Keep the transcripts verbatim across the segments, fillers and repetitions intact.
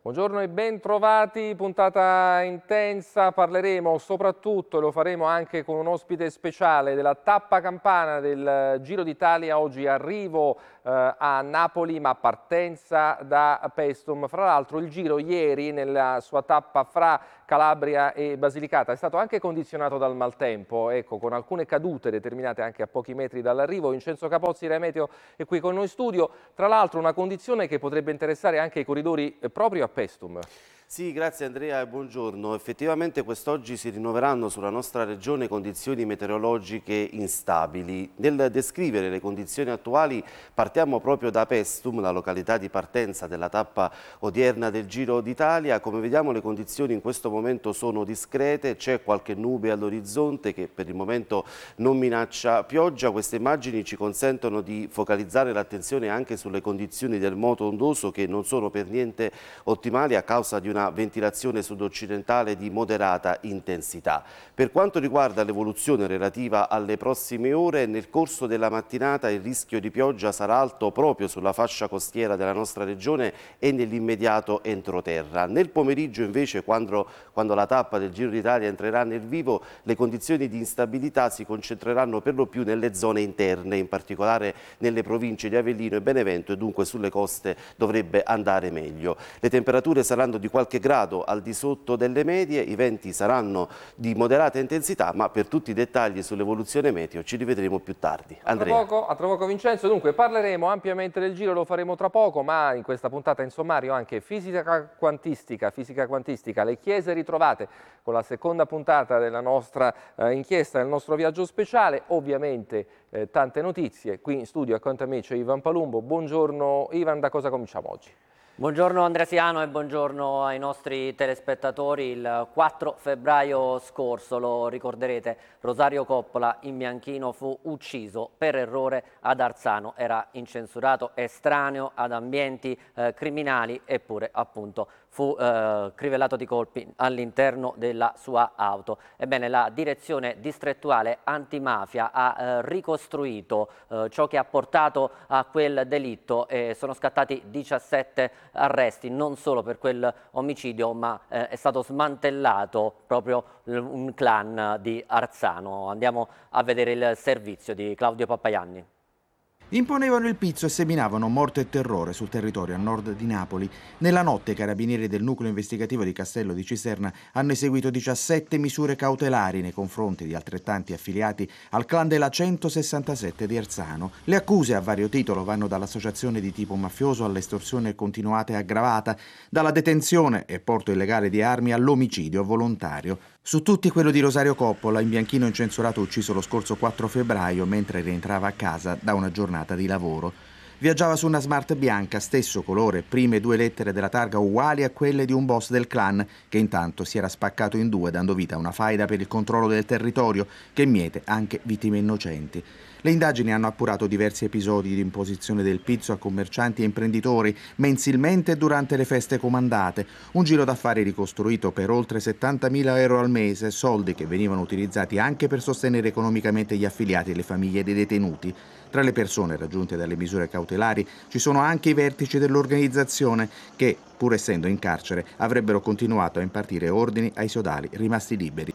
Buongiorno e ben trovati, puntata intensa, parleremo soprattutto, e lo faremo anche con un ospite speciale, della tappa campana del Giro d'Italia. Oggi arrivo eh, a Napoli, ma partenza da Paestum. Fra l'altro il Giro ieri, nella sua tappa fra Calabria e Basilicata, è stato anche condizionato dal maltempo, ecco, con alcune cadute determinate anche a pochi metri dall'arrivo. Vincenzo Capozzi, Rai Meteo, è qui con noi in studio. Tra l'altro una condizione che potrebbe interessare anche i corridori eh, proprio a Paestum. Sì, grazie Andrea e buongiorno. Effettivamente quest'oggi si rinnoveranno sulla nostra regione condizioni meteorologiche instabili. Nel descrivere le condizioni attuali partiamo proprio da Paestum, la località di partenza della tappa odierna del Giro d'Italia. Come vediamo le condizioni in questo momento sono discrete, c'è qualche nube all'orizzonte che per il momento non minaccia pioggia. Queste immagini ci consentono di focalizzare l'attenzione anche sulle condizioni del moto ondoso, che non sono per niente ottimali a causa di una ventilazione sud-occidentale di moderata intensità. Per quanto riguarda l'evoluzione relativa alle prossime ore, nel corso della mattinata il rischio di pioggia sarà alto proprio sulla fascia costiera della nostra regione e nell'immediato entroterra. Nel pomeriggio invece, quando, quando la tappa del Giro d'Italia entrerà nel vivo, le condizioni di instabilità si concentreranno per lo più nelle zone interne, in particolare nelle province di Avellino e Benevento, e dunque sulle coste dovrebbe andare meglio. Le temperature saranno di qualche grado al di sotto delle medie, i venti saranno di moderata intensità, ma per tutti i dettagli sull'evoluzione meteo ci rivedremo più tardi. Andrea. A tra poco, a tra poco Vincenzo, dunque parleremo ampiamente del Giro, lo faremo tra poco, ma in questa puntata in sommario anche fisica quantistica, fisica quantistica, le chiese ritrovate, con la seconda puntata della nostra eh, inchiesta, del nostro viaggio speciale. Ovviamente eh, tante notizie. Qui in studio accanto a me c'è Ivan Palumbo. Buongiorno Ivan, da cosa cominciamo oggi? Buongiorno Andresiano e buongiorno ai nostri telespettatori. Il quattro febbraio scorso, lo ricorderete, Rosario Coppola in bianchino fu ucciso per errore ad Arzano. Era incensurato, estraneo ad ambienti eh, criminali, eppure appunto fu eh, crivellato di colpi all'interno della sua auto. Ebbene, la direzione distrettuale antimafia ha eh, ricostruito eh, ciò che ha portato a quel delitto e sono scattati diciassette arresti, non solo per quel omicidio, ma eh, è stato smantellato proprio un clan di Arzano. Andiamo a vedere il servizio di Claudio Pappaianni. Imponevano il pizzo e seminavano morte e terrore sul territorio a nord di Napoli. Nella notte i carabinieri del nucleo investigativo di Castello di Cisterna hanno eseguito diciassette misure cautelari nei confronti di altrettanti affiliati al clan della centosessantasette di Arzano. Le accuse a vario titolo vanno dall'associazione di tipo mafioso all'estorsione continuata e aggravata, dalla detenzione e porto illegale di armi all'omicidio volontario. Su tutti quello di Rosario Coppola, in bianchino incensurato, ucciso lo scorso quattro febbraio mentre rientrava a casa da una giornata di lavoro. Viaggiava su una Smart bianca, stesso colore, prime due lettere della targa uguali a quelle di un boss del clan, che intanto si era spaccato in due dando vita a una faida per il controllo del territorio che miete anche vittime innocenti. Le indagini hanno appurato diversi episodi di imposizione del pizzo a commercianti e imprenditori mensilmente durante le feste comandate, un giro d'affari ricostruito per oltre settantamila euro al mese, soldi che venivano utilizzati anche per sostenere economicamente gli affiliati e le famiglie dei detenuti. Tra le persone raggiunte dalle misure cautelari ci sono anche i vertici dell'organizzazione che, pur essendo in carcere, avrebbero continuato a impartire ordini ai sodali rimasti liberi.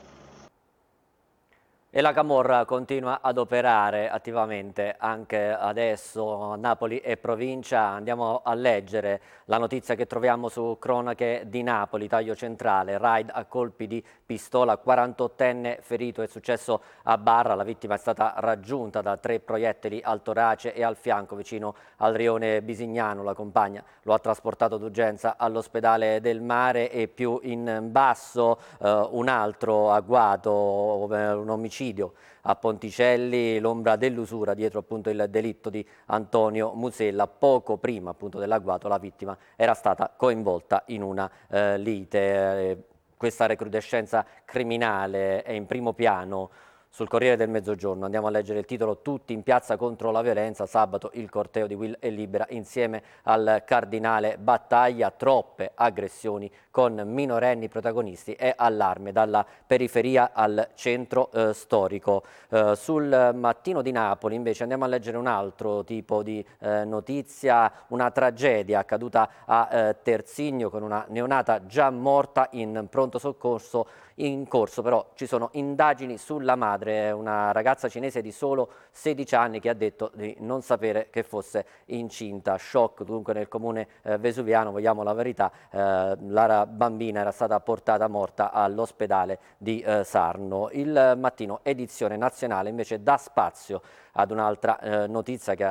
E la Camorra continua ad operare attivamente anche adesso a Napoli e provincia. Andiamo a leggere la notizia che troviamo su Cronache di Napoli, taglio centrale, raid a colpi di pistola, quarantottenne ferito, è successo a Barra, la vittima è stata raggiunta da tre proiettili al torace e al fianco vicino al rione Bisignano. La compagna lo ha trasportato d'urgenza all'ospedale del Mare e più in basso eh, un altro agguato, eh, un omicidio a Ponticelli, l'ombra dell'usura dietro appunto il delitto di Antonio Musella. Poco prima appunto dell'agguato la vittima era stata coinvolta in una eh, lite. Eh, questa recrudescenza criminale è in primo piano sul Corriere del Mezzogiorno. Andiamo a leggere il titolo: tutti in piazza contro la violenza, sabato il corteo di Will e Libera insieme al cardinale Battaglia, troppe aggressioni con minorenni protagonisti e allarme dalla periferia al centro eh, storico. Eh, sul Mattino di Napoli invece andiamo a leggere un altro tipo di eh, notizia, una tragedia accaduta a eh, Terzigno con una neonata già morta in pronto soccorso. In corso però ci sono indagini sulla madre, una ragazza cinese di solo sedici anni che ha detto di non sapere che fosse incinta. Shock dunque nel comune eh, vesuviano, vogliamo la verità, eh, la bambina era stata portata morta all'ospedale di eh, Sarno. Il Mattino edizione nazionale invece dà spazio ad un'altra eh, notizia che ha